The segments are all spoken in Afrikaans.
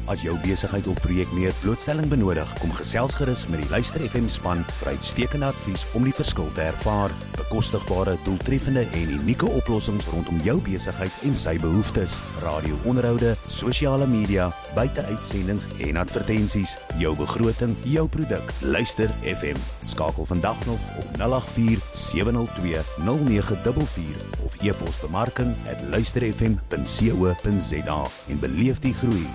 As jou besigheid of projek meer blootstelling benodig, kom gesels gerus met die Luister FM span vir uitstekende advies om die verskil te ervaar. Bekostigbare, doeltreffende en unieke oplossings rondom jou besigheid en sy behoeftes. Radio-onderhoude, sosiale media, buiteuitsendings en advertensies. Jou begroting, jou produk. Luister FM. Skakel vandag nog op 084 702 0944 of e-pos bemarking@luisterfm.co.za en beleef die groei.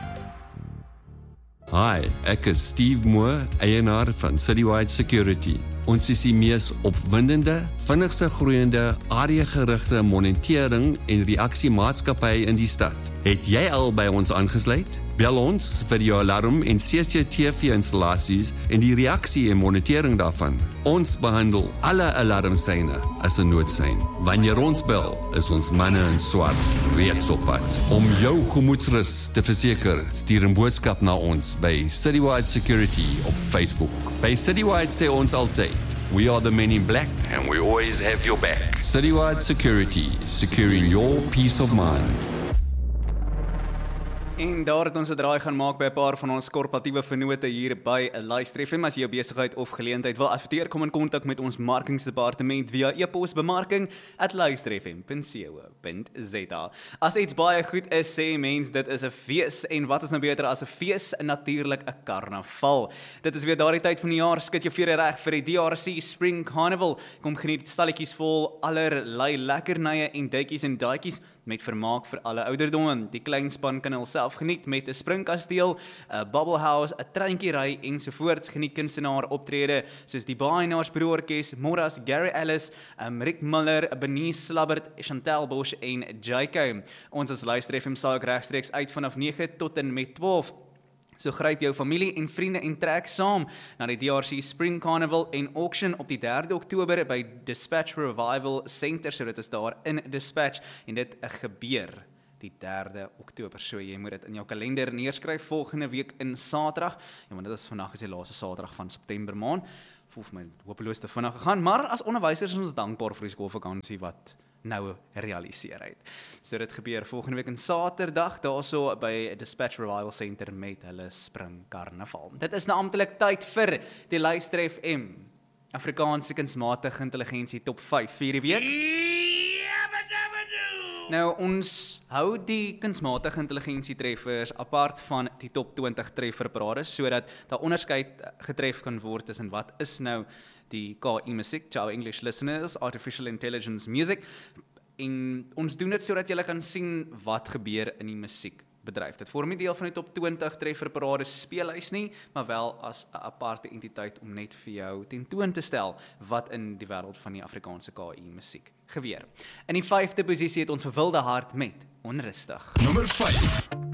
Hi, ek is Steve Moore, eienaar van Citywide Security. Ons is die mees opwindende, vinnigste groeiende, areagerigte monitering en reaksiemaatskappy in die stad. Het jy al by ons aangesluit? Bel ons vir jou alarm en CCTV-installasies en die reaksie en monitering daarvan. Ons behandel alle alarmsyne as 'n noodsein. Wanneer ons bel, is ons manne in swart reeds op pad. Om jou gemoedsrus te verseker, stuur 'n boodskap na ons by Citywide Security op Facebook. By Citywide sê ons altyd, we are the men in black and we always have your back. Citywide Security, securing your peace of mind. En daar het ons 'n draai gaan maak by 'n paar van ons korporatiewe vennote hier by Luister FM. As jy jou besigheid of geleentheid wil adverteer, kom in kontak met ons markingsdepartement via e-pos bemarking@luisterfm.co.za. As iets baie goed is, sê mens, dit is 'n fees. En wat is nou beter as 'n fees? Natuurlik 'n karnaval. Dit is weer daardie tyd van die jaar, skud jou vere reg vir die DRC Spring Carnival. Kom geniet stalletjies vol allerlei lekkernye en duitjies en daadjies met vermaak vir alle ouderdomme. Die kleinspan kan hulself geniet met 'n springkasteel, 'n bubble house, 'n treintjiery ensovoorts. Geniet kunstenaar optrede soos die Baaienaars Broerorkes, Moras, Gary Ellis, Rick Miller, Benice Slabbert, Chantel Bosch en Jaco. Ons as Luister FM sal ook regstreeks uit vanaf 9 tot en met 12. So gryp jou familie en vriende en trek saam na die DRC Spring Carnival en Auction op die 3de Oktober by Dispatch Revival Center. So dit is daar in Dispatch en dit gebeur die 3de Oktober. So jy moet dit in jou kalender neerskryf volgende week in Saterdag. Ja, want dit is vandag is die laaste Saterdag van September maand. Voel vir my hopeloos te vinnig gegaan, maar as onderwysers is ons dankbaar vir die skoolvakansie wat nou realiseer het. So dit gebeur volgende week in Saterdag, daarso by Dispatch Revival Center met hulle Spring Karnaval. Dit is nou amptelik tyd vir die Luister FM Afrikaanse kunsmatige intelligensie top 5 vir die week. Nou, ons hou die kunsmatige intelligensie treffers apart van die top 20 trefferparades, sodat daar onderskeid getref kan word tussen wat is nou die KI musiek, Ciao English Listeners, Artificial Intelligence Music, en ons doen dit sodat julle kan sien wat gebeur in die musiekbedryf. Dit vorm nie deel van die top 20 trefferparade speellys nie, maar wel as 'n aparte entiteit om net vir jou tentoon te stel wat in die wêreld van die Afrikaanse KI musiek gebeur. In die 5de posisie het ons Wilde Hart met Onrustig. Nommer 5.